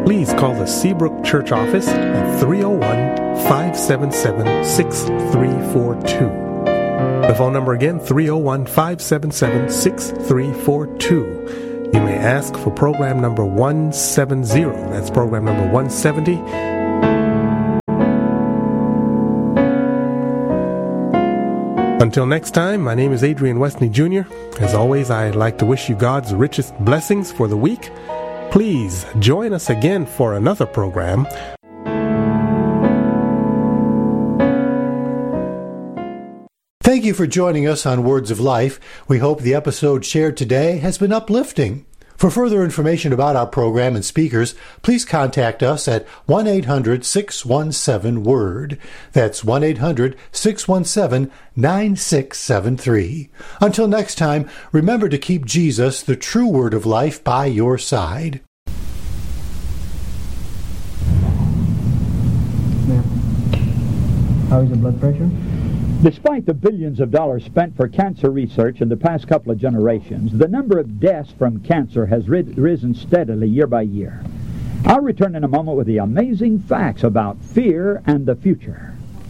please call the Seabrook Church office at 301-577-6342. The phone number again, 301-577-6342. You may ask for program number 170. That's program number 170. Until next time, my name is Adrian Westney Jr. As always, I'd like to wish you God's richest blessings for the week. Please join us again for another program. Thank you for joining us on Words of Life. We hope the episode shared today has been uplifting. For further information about our program and speakers, please contact us at 1-800-617-WORD. That's 1-800-617-9673. Until next time, remember to keep Jesus, the true Word of Life, by your side. How is your blood pressure? Despite the billions of dollars spent for cancer research in the past couple of generations, the number of deaths from cancer has risen steadily year by year. I'll return in a moment with the amazing facts about fear and the future.